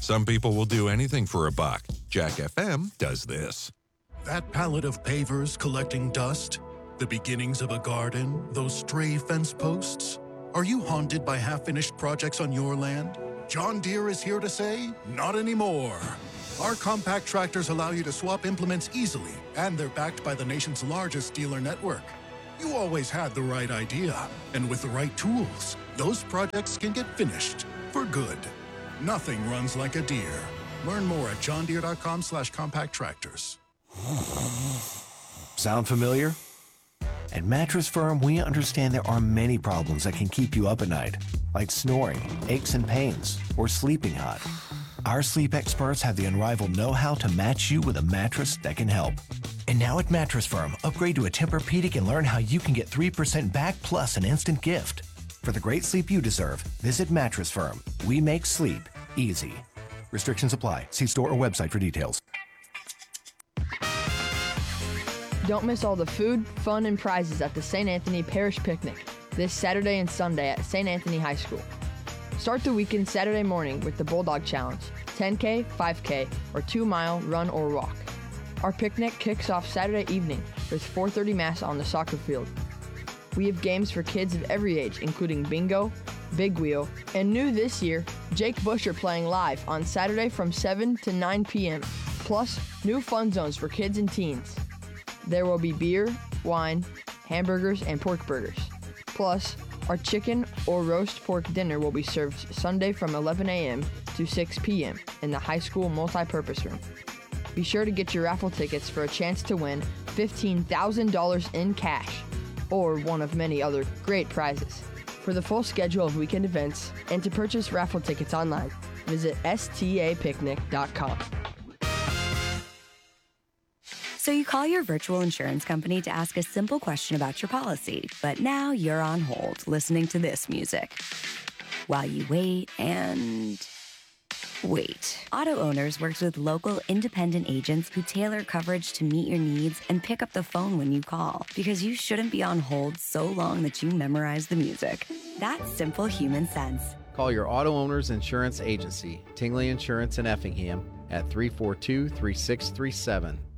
Some people will do anything for a buck. Jack FM does this. That pallet of pavers collecting dust? The beginnings of a garden? Those stray fence posts? Are you haunted by half-finished projects on your land? John Deere is here to say, not anymore. Our compact tractors allow you to swap implements easily, and they're backed by the nation's largest dealer network. You always had the right idea, and with the right tools, those projects can get finished for good. Nothing runs like a Deere. Learn more at johndeere.com/compact tractors. Sound familiar? At Mattress Firm, we understand there are many problems that can keep you up at night, like snoring, aches and pains, or sleeping hot. Our sleep experts have the unrivaled know-how to match you with a mattress that can help. And now at Mattress Firm, upgrade to a Tempur-Pedic and learn how you can get 3% back plus an instant gift. For the great sleep you deserve, visit Mattress Firm. We make sleep easy. Restrictions apply. See store or website for details. Don't miss all the food, fun, and prizes at the St. Anthony Parish Picnic this Saturday and Sunday at St. Anthony High School. Start the weekend Saturday morning with the Bulldog Challenge, 10K, 5K, or 2-mile run or walk. Our picnic kicks off Saturday evening with 4:30 Mass on the soccer field. We have games for kids of every age, including bingo, big wheel, and new this year, Jake Busher playing live on Saturday from 7 to 9 p.m., plus new fun zones for kids and teens. There will be beer, wine, hamburgers, and pork burgers. Plus, our chicken or roast pork dinner will be served Sunday from 11 a.m. to 6 p.m. in the high school multi-purpose room. Be sure to get your raffle tickets for a chance to win $15,000 in cash or one of many other great prizes. For the full schedule of weekend events and to purchase raffle tickets online, visit stapicnic.com. So you call your virtual insurance company to ask a simple question about your policy, but now you're on hold listening to this music. While you wait and wait. Auto Owners works with local independent agents who tailor coverage to meet your needs and pick up the phone when you call, because you shouldn't be on hold so long that you memorize the music. That's simple human sense. Call your Auto Owners Insurance Agency, Tingley Insurance in Effingham, at 342-3637.